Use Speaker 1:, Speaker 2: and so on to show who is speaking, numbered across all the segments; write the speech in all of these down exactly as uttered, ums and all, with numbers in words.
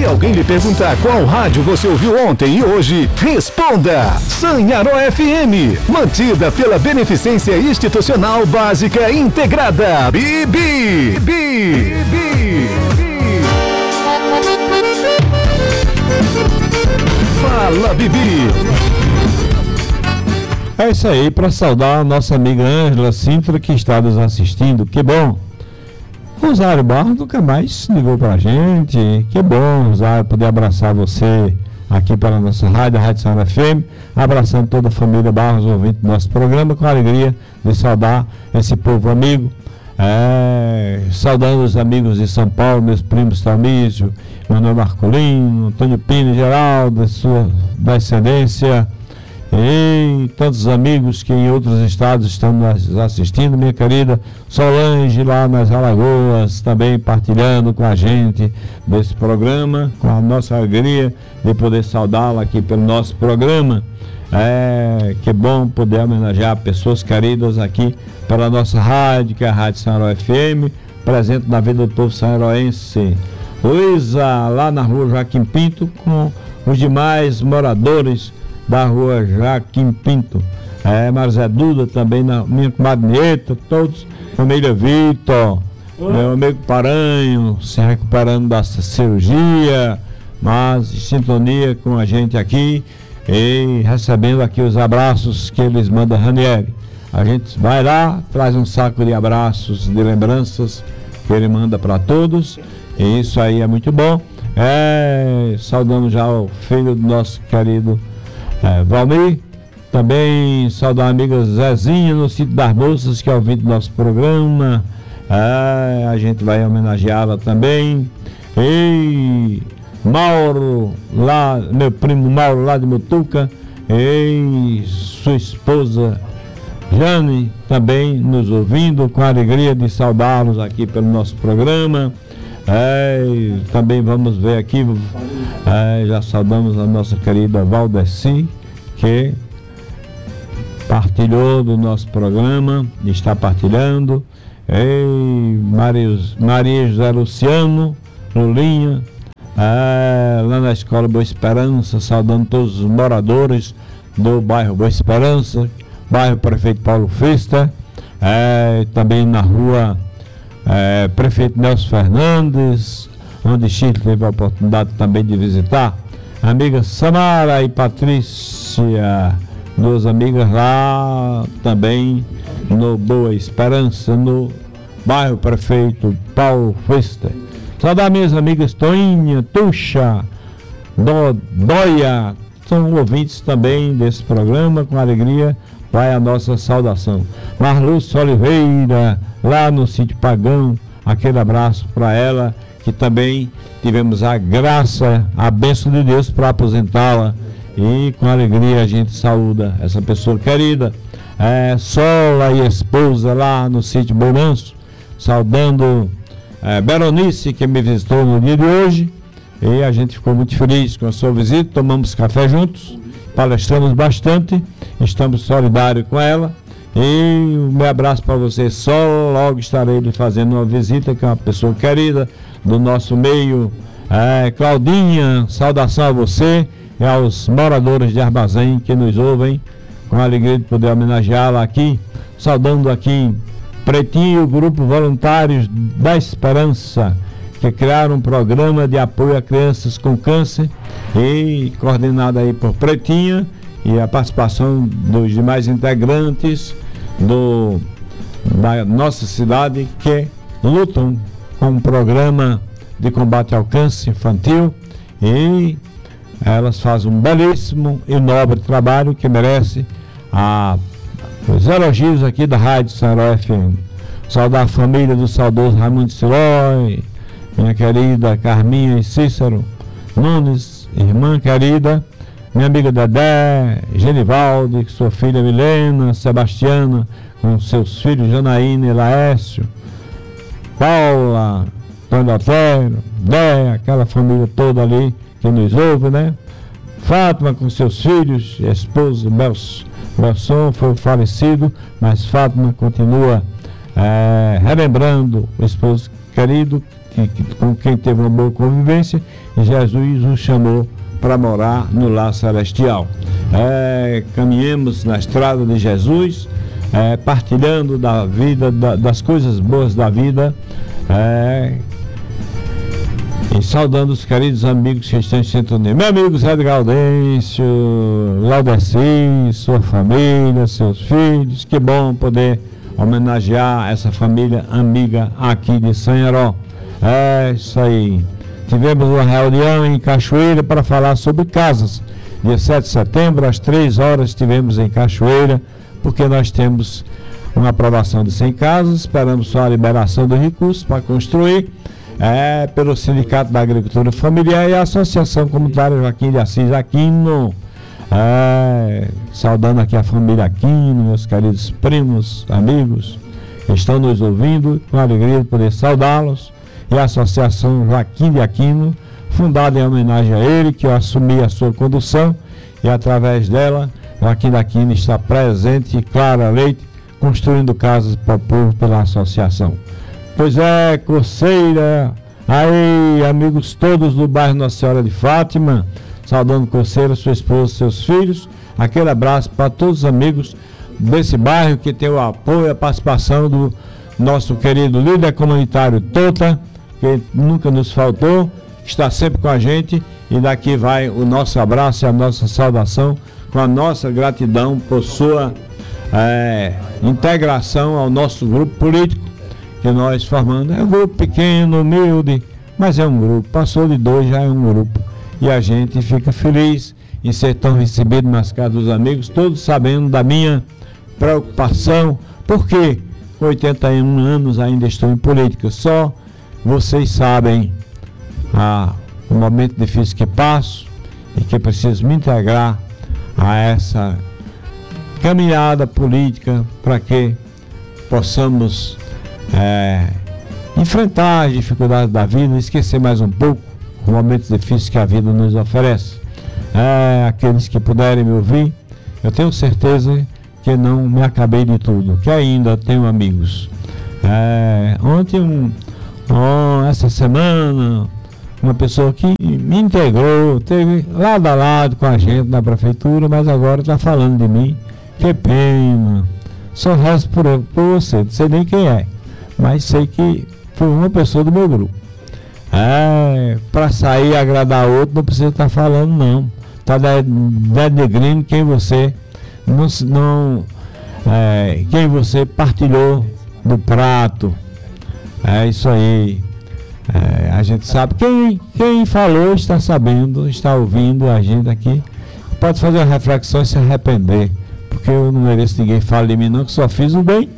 Speaker 1: alguém lhe perguntar qual rádio você ouviu ontem e hoje, responda! Sanharó F M, mantida pela Beneficência Institucional Básica Integrada. Bibi! Bibi! Bibi! Fala, Bibi!
Speaker 2: É isso aí, para saudar a nossa amiga Ângela Sintra, que está nos assistindo. Que bom! Rosário Barros nunca mais ligou pra gente. Que bom, Rosário, poder abraçar você aqui pela nossa rádio, a Rádio Sanharó F M, abraçando toda a família Barros, ouvinte do nosso programa, com a alegria de saudar esse povo amigo. É, saudando os amigos de São Paulo, meus primos Talmísio, Manuel Marcolino, Antônio Pino, Geraldo, sua descendência, e todos os amigos que em outros estados estão nos assistindo, minha querida Solange lá nas Alagoas, também partilhando com a gente desse programa, com a nossa alegria de poder saudá-la aqui pelo nosso programa. É, que bom poder homenagear pessoas queridas aqui pela nossa rádio, que é a Rádio Sanharó F M, presente na vida do povo sanharoense. Luísa, lá na rua Joaquim Pinto, com os demais moradores da rua Joaquim Pinto. É, Marzé Duda também, na minha comadre Nieta, todos, família Vitor, meu amigo Paranho, se recuperando da cirurgia, mas em sintonia com a gente aqui e recebendo aqui os abraços que eles mandam, Ranieri. A gente vai lá, traz um saco de abraços, de lembranças que ele manda para todos, e isso aí é muito bom. É, saudamos já o filho do nosso querido É, Valmir, também saudar a amiga Zezinha no sítio das Moças, que é ouvinte do nosso programa. É, a gente vai homenageá-la também. E Mauro, lá, meu primo Mauro lá de Mutuca, e sua esposa Jane também nos ouvindo, com a alegria de saudá-los aqui pelo nosso programa. É, também vamos ver aqui, é, já saudamos a nossa querida Valdeci, que partilhou do nosso programa, está partilhando. E Maria, Maria José Luciano, Lulinha, é, lá na Escola Boa Esperança, saudando todos os moradores do bairro Boa Esperança, bairro Prefeito Paulo Festa, é, também na rua É, Prefeito Nelson Fernandes, onde Chico teve a oportunidade também de visitar. Amiga Samara e Patrícia, duas amigas lá também no Boa Esperança, no bairro Prefeito Paulo Festa. Saudar minhas amigas Toinha, Tuxa, Dóia, são ouvintes também desse programa, com alegria vai a nossa saudação. Marlúcia Oliveira, lá no sítio Pagão, aquele abraço para ela, que também tivemos a graça, a bênção de Deus para aposentá-la, e com alegria a gente saúda essa pessoa querida. É, Sola e esposa lá no sítio Bonanço, saudando é, Beronice, que me visitou no dia de hoje, e a gente ficou muito feliz com a sua visita, tomamos café juntos, palestramos bastante, estamos solidários com ela. E o meu abraço para você. Só logo estarei lhe fazendo uma visita, que é uma pessoa querida do nosso meio. É, Claudinha, saudação a você e aos moradores de Armazém que nos ouvem, com a alegria de poder homenageá-la aqui. Saudando aqui Pretinho, o grupo Voluntários da Esperança, que criaram um programa de apoio a crianças com câncer, e coordenado aí por Pretinha, e a participação dos demais integrantes do, da nossa cidade, que lutam com um programa de combate ao câncer infantil, e elas fazem um belíssimo e nobre trabalho que merece a, os elogios aqui da Rádio Sanharó F M. Saudar a família do saudoso Raimundo Silói, minha querida Carminha e Cícero Nunes, irmã querida, minha amiga Dedé, Genivaldo, sua filha Milena, Sebastiana, com seus filhos Janaína e Laércio, Paula, Antônio Otero, Dé, aquela família toda ali que nos ouve, né? Fátima com seus filhos, esposo Belson foi falecido, mas Fátima continua é, relembrando o esposo querido, que, que, com quem teve uma boa convivência, e Jesus os chamou para morar no lar celestial. É, caminhemos na estrada de Jesus, é, partilhando da vida, da, das coisas boas da vida, é, e saudando os queridos amigos que estão em sintonia. Meu amigo Zé de Gaudêncio, Laudeci, sua família, seus filhos, que bom poder homenagear essa família amiga aqui de Sanharó. É isso aí. Tivemos uma reunião em Cachoeira para falar sobre casas. Dia sete de setembro, às três horas, estivemos em Cachoeira, porque nós temos uma aprovação de cem casas, esperamos só a liberação dos recursos para construir, é, pelo Sindicato da Agricultura Familiar e a Associação Comunitária Joaquim de Assis Aquino. É, saudando aqui a família Aquino, meus queridos primos, amigos que estão nos ouvindo, com alegria de poder saudá-los, e a Associação Joaquim de Aquino, fundada em homenagem a ele, que eu assumi a sua condução, e através dela, Joaquim de Aquino está presente, e Clara Leite, construindo casas para o povo pela associação. Pois é, Coceira, aí, amigos todos do bairro Nossa Senhora de Fátima, saudando Coceira, sua esposa, seus filhos, aquele abraço para todos os amigos desse bairro que tem o apoio e a participação do nosso querido líder comunitário Tota, que nunca nos faltou, está sempre com a gente, e daqui vai o nosso abraço e a nossa saudação, com a nossa gratidão por sua é, integração ao nosso grupo político que nós formamos. É um grupo pequeno, humilde, mas é um grupo, passou de dois, já é um grupo. E a gente fica feliz em ser tão recebido nas casas dos amigos, todos sabendo da minha preocupação, porque com oitenta e um anos ainda estou em política. Só vocês sabem ah, o momento difícil que passo e que preciso me integrar a essa caminhada política para que possamos é, enfrentar as dificuldades da vida, esquecer mais um pouco os momentos difíceis que a vida nos oferece. É, aqueles que puderem me ouvir, eu tenho certeza que não me acabei de tudo, que ainda tenho amigos. É, ontem, um, oh, essa semana, uma pessoa que me integrou, teve lado a lado com a gente na prefeitura, mas agora está falando de mim. Que pena. Só resto por, por você, não sei nem quem é, mas sei que foi uma pessoa do meu grupo. É, para sair e agradar outro, não precisa estar falando, não. Está denegrindo quem você não, não é, quem você partilhou do prato. É isso aí. É, a gente sabe, quem, quem falou está sabendo, está ouvindo a gente aqui. Pode fazer uma reflexão e se arrepender, porque eu não mereço ninguém fale de mim não, que só fiz o bem.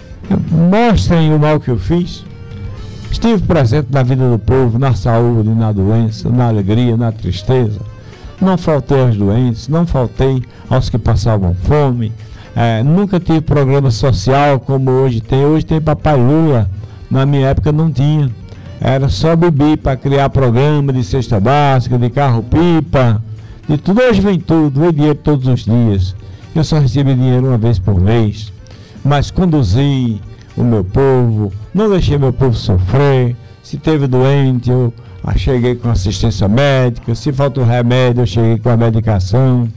Speaker 2: Mostrem o mal que eu fiz. Estive presente na vida do povo, na saúde, na doença, na alegria, na tristeza. Não faltei aos doentes, não faltei aos que passavam fome. É, nunca tive programa social como hoje tem. Hoje tem Papai Lula, na minha época não tinha. Era só beber para criar programa de cesta básica, de carro-pipa, de tudo. Hoje vem tudo, vem dinheiro todos os dias. Eu só recebi dinheiro uma vez por mês, mas conduzi o meu povo, não deixei meu povo sofrer. Se teve doente, eu cheguei com assistência médica. Se faltou remédio, eu cheguei com a medicação.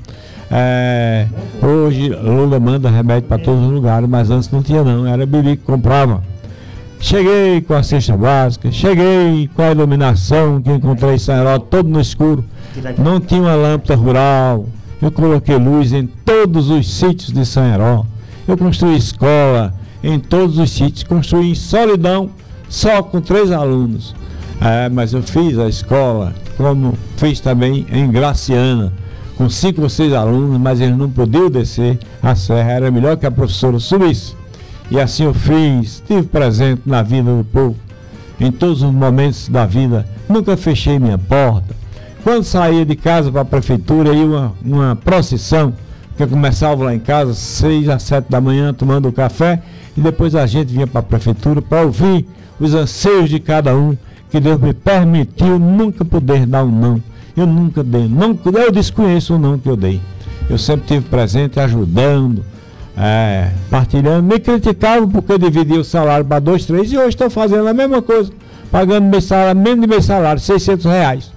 Speaker 2: É, hoje Lula manda remédio para todos os lugares, mas antes não tinha não, era Biri que comprava. Cheguei com a cesta básica, cheguei com a iluminação que encontrei em Sanharó, todo no escuro. Não tinha uma lâmpada rural. Eu coloquei luz em todos os sítios de Sanharó. Eu construí escola em todos os sítios, construí em solidão, só com três alunos. É, mas eu fiz a escola, como fiz também em Graciana, com cinco ou seis alunos, mas eles não podiam descer a serra, era melhor que a professora subisse. E assim eu fiz, estive presente na vida do povo, em todos os momentos da vida, nunca fechei minha porta. Quando saía de casa para a prefeitura, ia uma, uma procissão, que eu começava lá em casa, seis a sete da manhã, tomando café, e depois a gente vinha para a prefeitura para ouvir os anseios de cada um, que Deus me permitiu nunca poder dar um não. Eu nunca dei, não, eu desconheço o não que eu dei. Eu sempre estive presente, ajudando, é, partilhando. Me criticavam porque eu dividia o salário para dois, três, e hoje estou fazendo a mesma coisa pagando meu salário, menos de meu salário, seiscentos reais.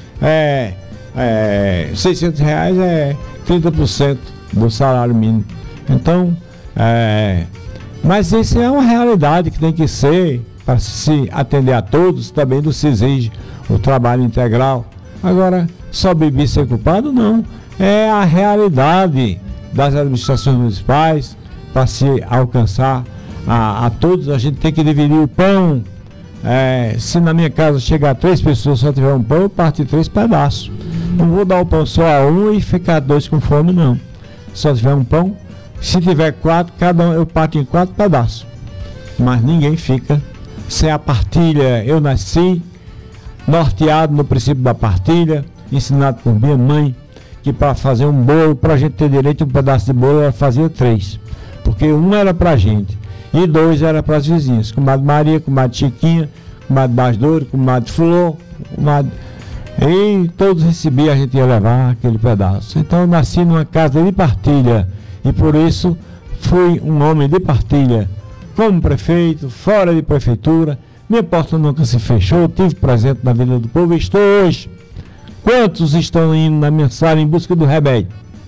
Speaker 2: É, é, seiscentos reais é trinta por cento do salário mínimo. Então, é, mas isso é uma realidade que tem que ser, para se atender a todos, também não se exige o trabalho integral. Agora, só Bibi ser culpado, não. É a realidade das administrações municipais, para se alcançar a, a todos, a gente tem que dividir o pão. É, se na minha casa chegar três pessoas, só tiver um pão, eu parto em três pedaços. Não vou dar o pão só a um e ficar dois com fome, não. Só tiver um pão, se tiver quatro, cada um eu parto em quatro pedaços. Mas ninguém fica sem a partilha. Eu nasci norteado no princípio da partilha, ensinado por minha mãe, que para fazer um bolo, para a gente ter direito a um pedaço de bolo, ela fazia três. Porque um era para a gente e dois era para as vizinhas. Comadre Maria, comadre Chiquinha, comadre Basdouro, comadre Flor, comadre... E todos recebiam, a gente ia levar aquele pedaço. Então eu nasci numa casa de partilha e por isso fui um homem de partilha. Como prefeito, fora de prefeitura, minha porta nunca se fechou, tive presente na vida do povo e estou hoje. Quantos estão indo na minha sala em busca do remédio?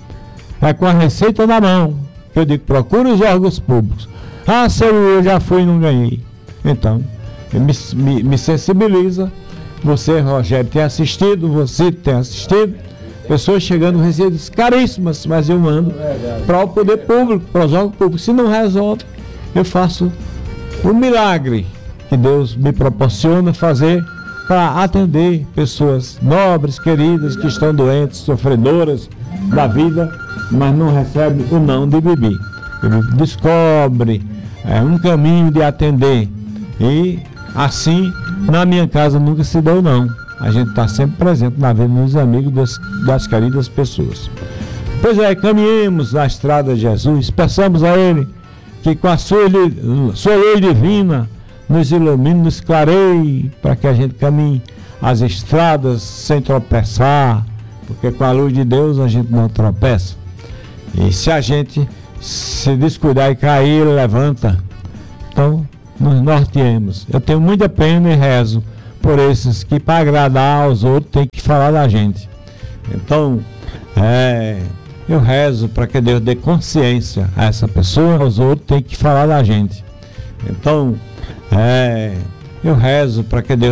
Speaker 2: É com a receita na mão. Eu digo, procure os órgãos públicos. Ah, seu, eu já fui e não ganhei. Então, me, me, me sensibiliza. Você, Rogério, tem assistido, você tem assistido. Pessoas chegando receitas caríssimas, mas eu mando para o poder público, para os órgãos públicos. Se não resolve, eu faço um milagre que Deus me proporciona fazer para atender pessoas nobres, queridas, que estão doentes, sofredoras da vida, mas não recebem o não de Bibi. Ele descobre é, um caminho de atender. E assim, na minha casa nunca se deu não. A gente está sempre presente na vida dos amigos das, das queridas pessoas. Pois é, caminhemos na estrada de Jesus, peçamos a Ele que com a sua, sua lei divina nos ilumine, nos clareie, para que a gente caminhe as estradas sem tropeçar, porque com a luz de Deus a gente não tropeça. E se a gente se descuidar e cair, ele levanta. Então, nos norteemos. Eu tenho muita pena e rezo por esses que, para agradar aos outros, tem que falar da gente. Então, é, eu rezo para que Deus dê consciência a essa pessoa, aos outros tem que falar da gente. Então, é, eu rezo para que Deus